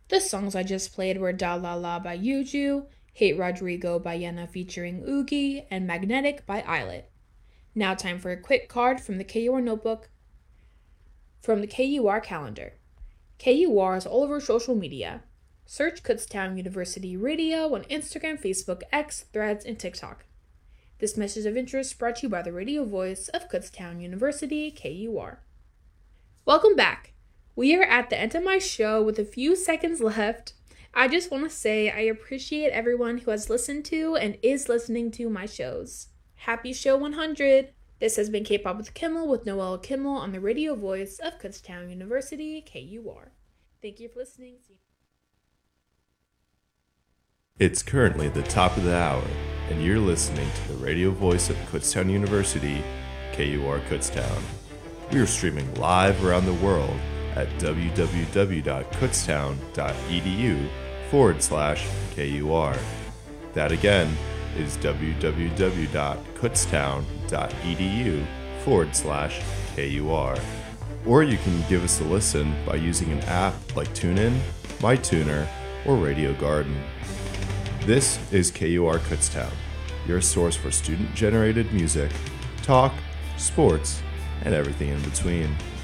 The songs I just played were Da La La by Yuju, Hate Rodrigo by Yena featuring Oogie, and Magnetic by Islet. Now time for a quick card from the KUR notebook from the KUR calendar. KUR is all over social media. Search Kutztown University Radio on Instagram, Facebook, X, Threads, and TikTok. This message of interest brought to you by the radio voice of Kutztown University, KUR. Welcome back. We are at the end of my show with a few seconds left. I just want to say I appreciate everyone who has listened to and is listening to my shows. Happy show 100! This has been K-Pop with Kimmel with Noelle Kimmel on the radio voice of Kutztown University, KUR. Thank you for listening. It's currently the top of the hour, and you're listening to the radio voice of Kutztown University, KUR Kutztown. We are streaming live around the world at www.kutztown.edu/KUR. That again is www.kutztown.edu/KUR. Or you can give us a listen by using an app like TuneIn, MyTuner, or Radio Garden. This is KUR Kutztown, your source for student-generated music, talk, sports, and everything in between.